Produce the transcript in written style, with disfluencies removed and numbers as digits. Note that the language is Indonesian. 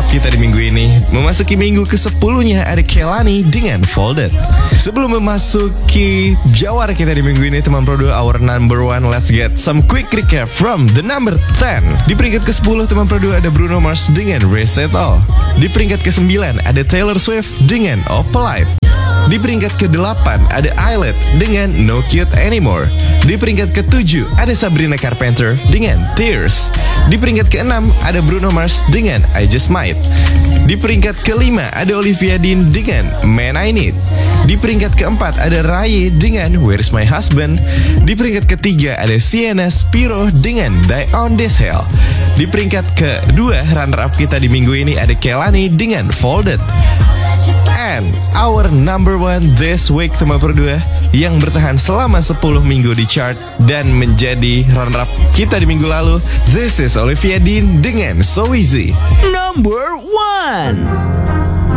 kita di minggu ini. Memasuki minggu ke-10-nya ada Kehlani dengan Folded. Sebelum memasuki jawara kita di minggu ini, teman Pro 2, our number one, let's get some quick recap from the number 10. Di peringkat ke-10 teman Pro 2 ada Bruno Mars dengan Reset All. Di peringkat ke-9 ada Taylor Swift dengan Opalite. Di peringkat ke-8 ada Islet dengan No Cute Anymore. Di peringkat ke-7 ada Sabrina Carpenter dengan Tears. Di peringkat ke-6 ada Bruno Mars dengan I Just Might. Di peringkat ke-5 ada Olivia Dean dengan Man I Need. Di peringkat ke-4 ada Raye dengan Where's My Husband. Di peringkat ke-3 ada Sienna Spiro dengan Die On This Hell. Di peringkat ke-2 runner up kita di minggu ini ada Kehlani dengan Folded. And our number one this week teman Pro 2 yang bertahan selama 10 minggu di chart dan menjadi runner up kita di minggu lalu, this is Olivia Dean dengan So Easy. Number one.